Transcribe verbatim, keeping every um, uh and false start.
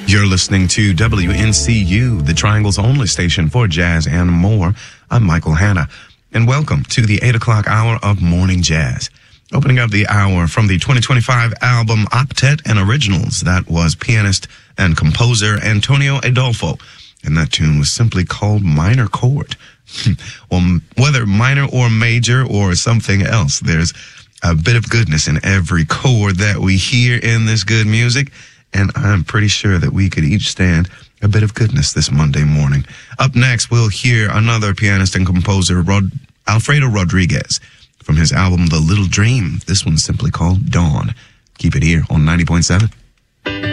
You're listening to W N C U, the Triangle's only station for jazz and more. I'm Michael Hanna, and welcome to the eight o'clock hour of Morning Jazz. Opening up the hour from the twenty twenty-five album Octet and Originals, that was pianist and composer Antonio Adolfo, and that tune was simply called Minor Chord. Well, whether minor or major or something else, there's a bit of goodness in every chord that we hear in this good music. And I'm pretty sure that we could each stand a bit of goodness this Monday morning. Up next, we'll hear another pianist and composer, Rod- Alfredo Rodriguez, from his album The Little Dream. This one's simply called Dawn. Keep it here on ninety point seven.